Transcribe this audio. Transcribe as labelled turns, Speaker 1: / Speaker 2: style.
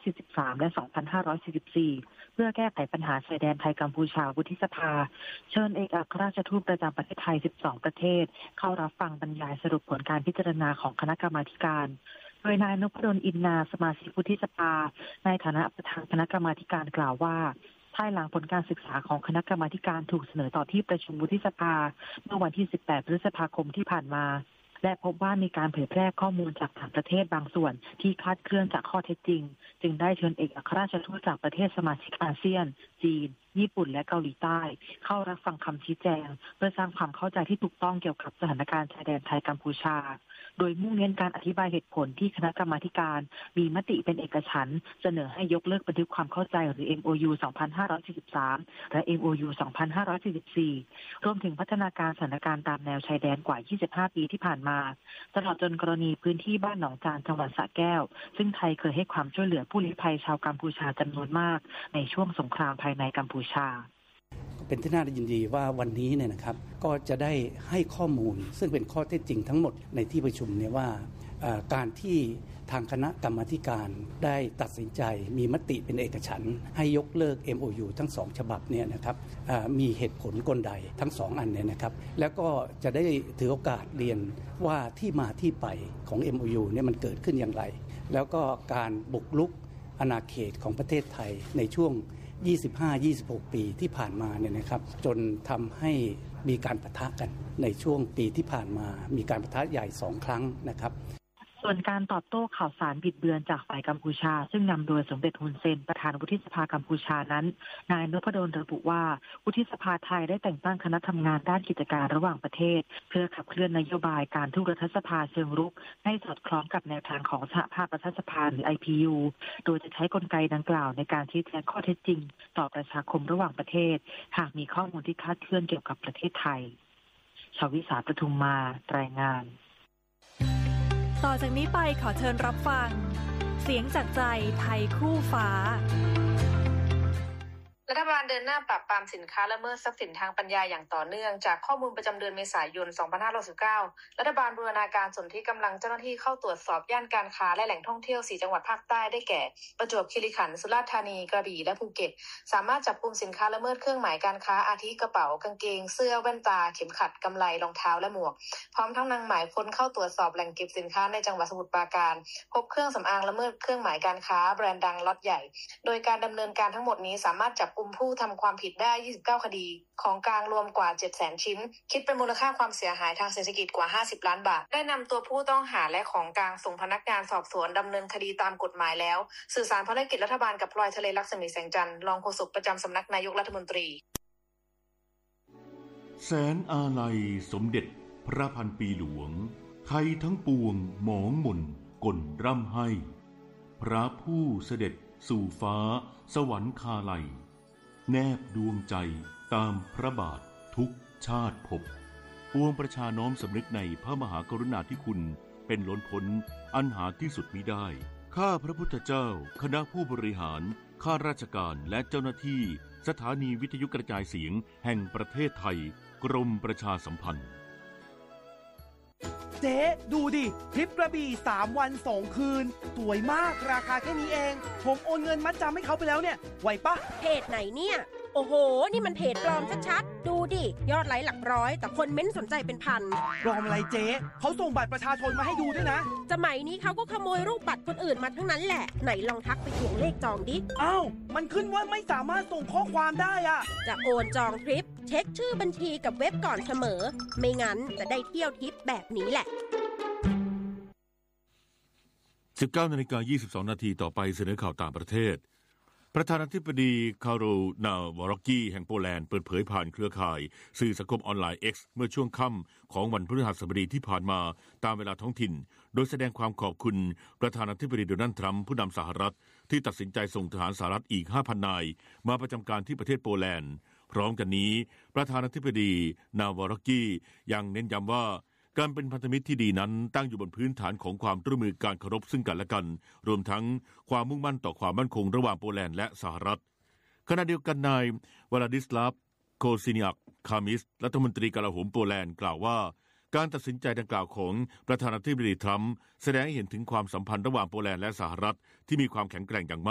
Speaker 1: 2543 และ 2544 เพื่อแก้ไขปัญหาชายแดนไทยกัมพูชาวุฒิสภาเชิญเอกอัครราชทูตประจำประเทศไทย 12 ประเทศเข้ารับฟังบรรยายสรุปผลการพิจารณาของคณะกรรมาการโดยนายนพดลอินนาสมาชิกวุฒิสภาในฐานะประธานคณะกรรมาการกล่าวว่าภายหลังผลการศึกษาของคณะกรรมาการถูกเสนอต่อที่ประชุมวุฒิสภาเมื่อวันที่ 18 พฤษภาคมที่ผ่านมาและพบว่ามีการเผยแพร่ข้อมูลจากต่างประเทศบางส่วนที่คลาดเคลื่อนจากข้อเท็จจริงจึงได้เชิญเอกอัครราชทูตจากประเทศสมาชิกอาเซียนจีนญี่ปุ่นและเกาหลีใต้เข้ารับฟังคำชี้แจงเพื่อสร้างความเข้าใจที่ถูกต้องเกี่ยวกับสถานการณ์ชายแดนไทยกัมพูชาโดยมุ่งเน้นการอธิบายเหตุผลที่คณะกรรมาการมีมติเป็นเอกฉันท์เสนอให้ยกเลิกบันทึกความเข้าใจหรือ MOU 2543 และ MOU 2544 รวมถึงพัฒนาการสถานการณ์ตามแนวชายแดนกว่า 25 ปีที่ผ่านมาตลอดจนกรณีพื้นที่บ้านหนองจานจังหวัดสระแก้วซึ่งไทยเคยให้ความช่วยเหลือผู้ลี้ภัยชาวกัมพูชาจำนวนมากในช่วงสงครามภายในกัมพูชา
Speaker 2: เป็นที่น่ายินดีว่าวันนี้เนี่ยนะครับก็จะได้ให้ข้อมูลซึ่งเป็นข้อเท็จจริงทั้งหมดในที่ประชุมเนี่ยว่าการที่ทางคณะกรรมาการได้ตัดสินใจมีมติเป็นเอกฉันท์ให้ยกเลิก MOU ทั้ง2ฉบับเนี่ยนะครับมีเหตุผลกลใดทั้ง2อันเนี่ยนะครับแล้วก็จะได้ถือโอกาสเรียนว่าที่มาที่ไปของ MOU เนี่ยมันเกิดขึ้นอย่างไรแล้วก็การบุกรุกอาณาเขตของประเทศไทยในช่วง25-26 ปีที่ผ่านมาเนี่ยนะครับจนทำให้มีการปะทะกันในช่วงปีที่ผ่านมามีการปะทะใหญ่2ครั้งนะครับ
Speaker 1: ส่วนการตอบโต้ข่าวสารบิดเบือนจากฝ่ายกัมพูชาซึ่งนำโดยสมเด็จฮุนเซนประธานวุฒิสภากัมพูชานั้นนายนพดลระบุว่าวุฒิสภาไทยได้แต่งตั้งคณะทำงานด้านกิจการระหว่างประเทศเพื่อขับเคลื่อนนโยบายการทูตรัฐสภาเชิงรุกให้สอดคล้องกับแนวทางของสหภาพรัฐสภาหรือ IPU โดยจะใช้กลไกดังกล่าวในการชี้แจงข้อเท็จจริงต่อประชาคมระหว่างประเทศหากมีข้อมูลที่คลาดเคลื่อนเกี่ยวกับประเทศไทยชวิสา ปทุมมารายงาน
Speaker 3: ต่อจากนี้ไปขอเชิญรับฟังเสียงจากใจไทยคู่ฟ้า
Speaker 4: รัฐบาลเดินหน้าปราบปรามสินค้าละเมิดทรัพย์สินทางปัญญาอย่างต่อเนื่องจากข้อมูลประจำเดือนเมษายน 2569 รัฐบาลบูรณาการสนที่กำลังเจ้าหน้าที่เข้าตรวจสอบย่านการค้าและแหล่งท่องเที่ยว4จังหวัดภาคใต้ได้แก่ประจวบคีรีขันธ์สุราษฎร์ธานีกระบี่และภูเก็ตสามารถจับกุมสินค้าละเมิดเครื่องหมายการค้าอาทิกระเป๋ากางเกงเสื้อแว่นตาเข็มขัดกำไลรองเท้าและหมวกพร้อมทั้งนำหมายค้นเข้าตรวจสอบแหล่งเก็บสินค้าในจังหวัดสมุทรปราการพบเครื่องสำอางละเมิดเครื่องหมายการค้าแบรนด์ดังล็อตใหญ่โดยการดำเนินการทั้งหมดนี้สามารถจับกุมผู้ทำความผิดได้29คดีของกลางรวมกว่า 700,000 ชิ้นคิดเป็นมูลค่าความเสียหายทางเศรษฐกิจกว่า50ล้านบาทได้นำตัวผู้ต้องหาและของกลางส่งพนักงานสอบสวนดำเนินคดีตามกฎหมายแล้วสื่อสารภารกิจรัฐบาลกับพลอยทะเลลักษมีแสงจันทร์รองโฆษกประจำสำนักนายกรัฐมนตรี
Speaker 5: แสนอาลัยสมเด็จพระพันปีหลวงไทยทั้งปวงหมองหม่นก่นร่ำให้พระผู้เสด็จสู่ฟ้าสวรรคาลัยแนบดวงใจตามพระบาททุกชาติภพปวงประชาน้อมสำนึกในพระมหากรุณาธิคุณเป็นล้นพ้นอันหาที่สุดมิได้ข้าพระพุทธเจ้าคณะผู้บริหารข้าราชการและเจ้าหน้าที่สถานีวิทยุกระจายเสียงแห่งประเทศไทยกรมประชาสัมพันธ์
Speaker 6: เจ๊ดูดิทริปกระบี่3วัน2คืนสวยมากราคาแค่นี้เองผมโอนเงินมัดจำให้เขาไปแล้วเนี่ยไหวปะ
Speaker 7: เพจไหนเนี่ยโอ้โหนี่มันเพจปลอมชัดๆดูดิยอดไลค์หลักร้อยแต่คนเม้นสนใจเป็นพัน
Speaker 6: ปลอมอะไรเจ๊เขาส่งบัตรประชาชนมาให้ดูด้วยนะ
Speaker 7: สมัยนี้เขาก็ขโมยรูปบัตรคนอื่นมาทั้งนั้นแหละไหนลองทักไปทวงเลขจองดิ
Speaker 6: อ้าวมันขึ้นว่าไม่สามารถส่งข้อความได้อะ
Speaker 7: จะโอนจองทริปเช็คชื่อบัญชีกับเว็บก่อนเสมอไม่งั้นจะได้เที่ยวทิปแบบนี้แหละ
Speaker 5: 19:22 นาทีต่อไปเสนอข่าวต่างประเทศประธานาธิบดีคาโรล นาวารอกกี้แห่งโปแลนด์เปิดเผยผ่านเครือข่ายสื่อสังคมออนไลน์ X เมื่อช่วงค่ำของวันพฤหัสบดีที่ผ่านมาตามเวลาท้องถิ่นโดยแสดงความขอบคุณประธานาธิบดีโดนัลด์ทรัมป์ผู้นำสหรัฐที่ตัดสินใจส่งทหารสหรัฐอีก 5,000 นายมาประจำการที่ประเทศโปแลนด์พร้อมกันนี้ประธานาธิบดีนาวารอกกี้ยังเน้นย้ำว่าการเป็นพันธมิตรที่ดีนั้นตั้งอยู่บนพื้นฐานของความร่วมมือการเคารพซึ่งกันและกันรวมทั้งความมุ่งมั่นต่อความมั่นคงระหว่างโปแลนด์และสหรัฐขณะเดียวกันนายวลาดิสลาฟโคซินิอักคามิสรัฐมนตรีกลาโหมโปแลนด์กล่าวว่าการตัดสินใจดังกล่าวของประธานาธิบดีทรัมป์แสดงให้เห็นถึงความสัมพันธ์ระหว่างโปแลนด์และสหรัฐที่มีความแข็งแกร่งอย่างมาก